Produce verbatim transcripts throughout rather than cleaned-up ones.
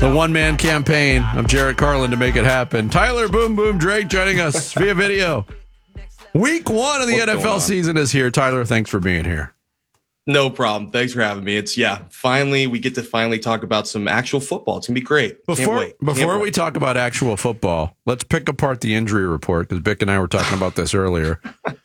The one-man campaign of Jarrett Carlin to make it happen. Tyler Boom Boom Drake joining us via video. Week one of the What's N F L season is here. Tyler, thanks for being here. No problem. Thanks for having me. It's yeah. Finally, we get to finally talk about some actual football. It's gonna be great. Before wait. before we talk about actual football, let's pick apart the injury report because Bick and I were talking about this earlier.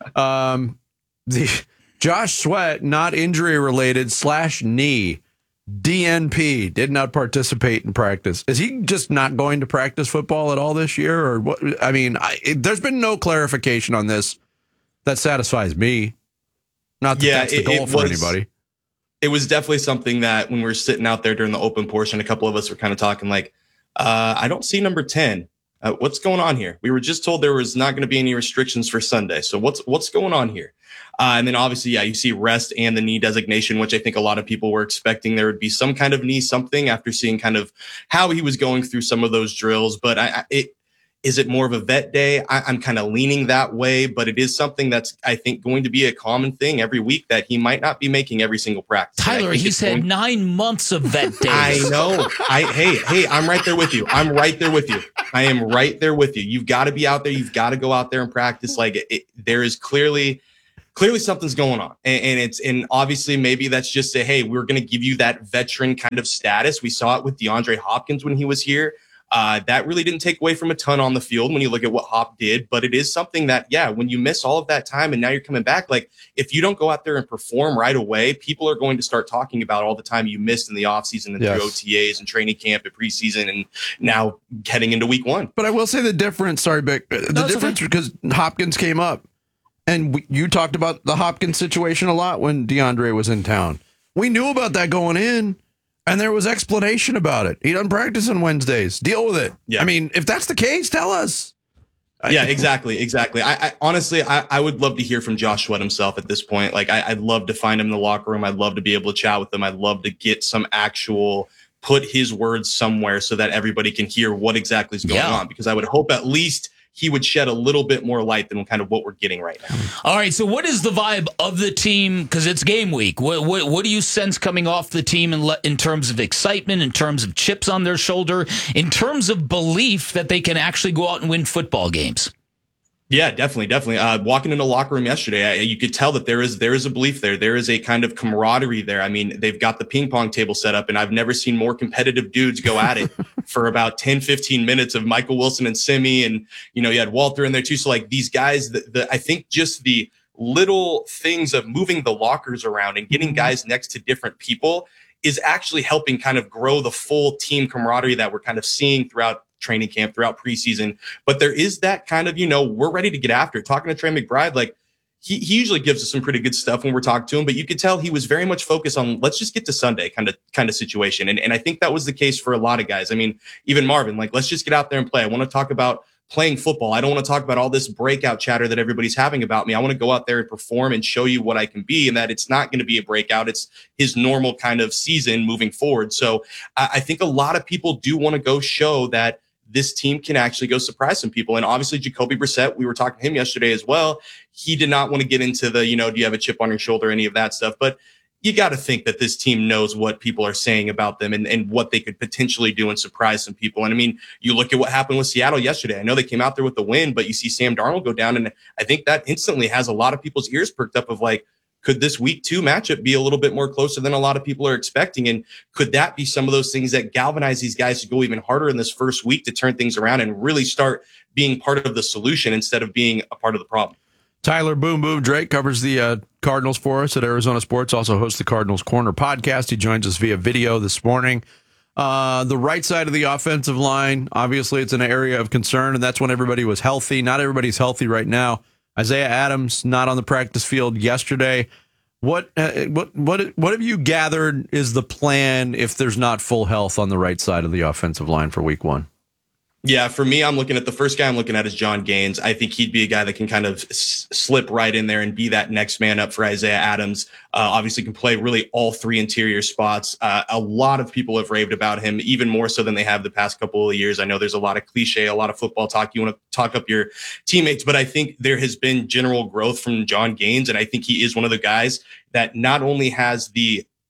Um, the Josh Sweat, not injury related slash knee, D N P, did not participate in practice. Is he just not going to practice football at all this year, or what? I mean, I, it, there's been no clarification on this that satisfies me. Not that yeah, that's the it, goal it for was, anybody. It was definitely something that when we were sitting out there during the open portion, a couple of us were kind of talking like, uh, I don't see number ten. Uh, what's going on here? We were just told there was not going to be any restrictions for Sunday. So what's what's going on here? Uh, and then obviously, yeah, you see rest and the knee designation, which I think a lot of people were expecting there would be some kind of knee something after seeing kind of how he was going through some of those drills. But I, I it Is it more of a vet day? I, I'm kind of leaning that way, but it is something that's, I think, going to be a common thing every week that he might not be making every single practice. Tyler, he's had going... nine months of vet days. I know. I Hey, hey, I'm right there with you. I'm right there with you. I am right there with you. You've got to be out there. You've got to go out there and practice. Like it, it, there is clearly, clearly something's going on. And, and it's, and obviously maybe that's just a, hey, we're going to give you that veteran kind of status. We saw it with DeAndre Hopkins when he was here. Uh, that really didn't take away from a ton on the field when you look at what Hop did, but it is something that, yeah, when you miss all of that time and now you're coming back, like if you don't go out there and perform right away, people are going to start talking about all the time you missed in the offseason and yes. through O T As and training camp and preseason and now heading into week one. But I will say the difference, sorry, Vic, the no, difference okay. because Hopkins came up and we, you talked about the Hopkins situation a lot when DeAndre was in town. We knew about that going in. And there was explanation about it. He doesn't practice on Wednesdays. Deal with it. Yeah. I mean, if that's the case, tell us. Yeah, exactly. Exactly. I, I honestly, I, I would love to hear from Josh Sweat himself at this point. Like, I, I'd love to find him in the locker room. I'd love to be able to chat with him. I'd love to get some actual, put his words somewhere so that everybody can hear what exactly is going yeah. on. Because I would hope at least he would shed a little bit more light than kind of what we're getting right now. All right, so what is the vibe of the team? Because it's game week. What, what what do you sense coming off the team in, le- in terms of excitement, in terms of chips on their shoulder, in terms of belief that they can actually go out and win football games? Yeah, definitely, definitely. Uh, walking in the locker room yesterday, I, you could tell that there is there is a belief there. There is a kind of camaraderie there. I mean, they've got the ping pong table set up, and I've never seen more competitive dudes go at it for about ten, fifteen minutes of Michael Wilson and Simi, and you know, you had Walter in there too. So like these guys, the, the I think just the little things of moving the lockers around and getting guys next to different people is actually helping kind of grow the full team camaraderie that we're kind of seeing throughout training camp, throughout preseason. But there is that kind of, you know, we're ready to get after it. Talking to Trey McBride, like he, he usually gives us some pretty good stuff when we're talking to him, but you could tell he was very much focused on let's just get to Sunday kind of kind of situation. And, and I think that was the case for a lot of guys. I mean, even Marvin, like, let's just get out there and play. I want to talk about playing football. I don't want to talk about all this breakout chatter that everybody's having about me. I want to go out there and perform and show you what I can be, and that it's not going to be a breakout. It's his normal kind of season moving forward. So I, I think a lot of people do want to go show that this team can actually go surprise some people. And obviously Jacoby Brissett, we were talking to him yesterday as well. He did not want to get into the, you know, do you have a chip on your shoulder, any of that stuff. But you got to think that this team knows what people are saying about them and, and what they could potentially do and surprise some people. And I mean, you look at what happened with Seattle yesterday. I know they came out there with the win, but you see Sam Darnold go down. And I think that instantly has a lot of people's ears perked up of like, could this week two matchup be a little bit more closer than a lot of people are expecting? And could that be some of those things that galvanize these guys to go even harder in this first week to turn things around and really start being part of the solution instead of being a part of the problem? Tyler Boom Boom Drake covers the uh, Cardinals for us at Arizona Sports, also hosts the Cardinals Corner podcast. He joins us via video this morning. Uh, the right side of the offensive line, obviously it's an area of concern, and that's when everybody was healthy. Not everybody's healthy right now. Isaiah Adams not on the practice field yesterday. What uh, what what what have you gathered is the plan if there's not full health on the right side of the offensive line for week one? Yeah, for me, I'm looking at the first guy I'm looking at is John Gaines. I think he'd be a guy that can kind of s- slip right in there and be that next man up for Isaiah Adams. Uh, obviously can play really all three interior spots. Uh, a lot of people have raved about him, even more so than they have the past couple of years. I know there's a lot of cliche, a lot of football talk. You want to talk up your teammates, but I think there has been general growth from John Gaines. And I think he is one of the guys that not only has the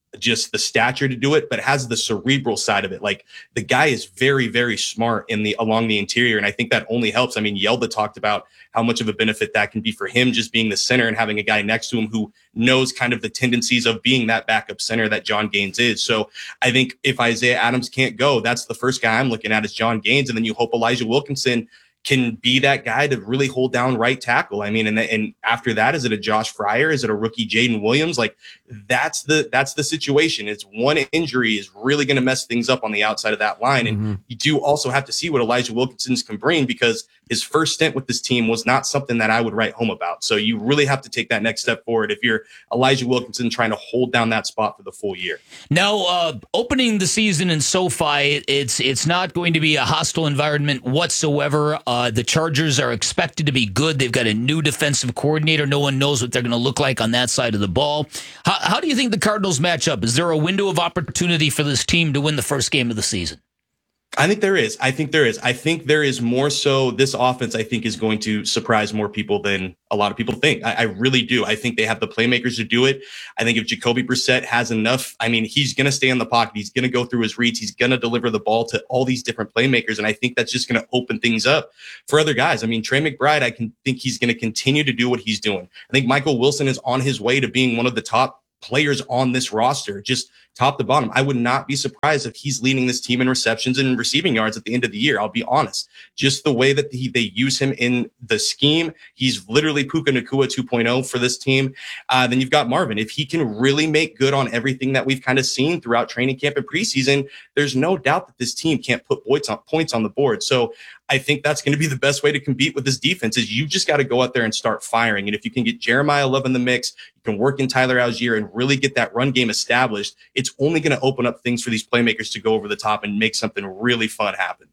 just the stature to do it, but has the cerebral side of it. Like the guy is very, very smart in the along the interior. And I think that only helps. I mean, Yelda talked about how much of a benefit that can be for him just being the center and having a guy next to him who knows kind of the tendencies of being that backup center that John Gaines is. So I think if Isaiah Adams can't go, that's the first guy I'm looking at is John Gaines. And then you hope Elijah Wilkinson can be that guy to really hold down right tackle. I mean, and and after that, is it a Josh Fryer? Is it a rookie Jaden Williams? Like that's the that's the situation. It's one injury is really going to mess things up on the outside of that line. And mm-hmm. you do also have to see what Elijah Wilkinson's can bring, because his first stint with this team was not something that I would write home about. So you really have to take that next step forward if you're Elijah Wilkinson trying to hold down that spot for the full year. Now, uh, opening the season in SoFi, it's it's not going to be a hostile environment whatsoever. Uh, the Chargers are expected to be good. They've got a new defensive coordinator. No one knows what they're going to look like on that side of the ball. How, how do you think the Cardinals match up? Is there a window of opportunity for this team to win the first game of the season? I think there is. I think there is. I think there is more so this offense, I think, is going to surprise more people than a lot of people think. I, I really do. I think they have the playmakers to do it. I think if Jacoby Brissett has enough, I mean, he's going to stay in the pocket. He's going to go through his reads. He's going to deliver the ball to all these different playmakers. And I think that's just going to open things up for other guys. I mean, Trey McBride, I can think he's going to continue to do what he's doing. I think Michael Wilson is on his way to being one of the top players on this roster, just top to bottom. I would not be surprised if he's leading this team in receptions and receiving yards at the end of the year. I'll be honest. Just the way that he, they use him in the scheme, he's literally Puka Nacua two point oh for this team. Uh, then you've got Marvin. If he can really make good on everything that we've kind of seen throughout training camp and preseason, there's no doubt that this team can't put points on, points on the board. So I think that's going to be the best way to compete with this defense is you just got to go out there and start firing. And if you can get Jeremiah Love in the mix, you can work in Tyler Algier and really get that run game established, it's only going to open up things for these playmakers to go over the top and make something really fun happen.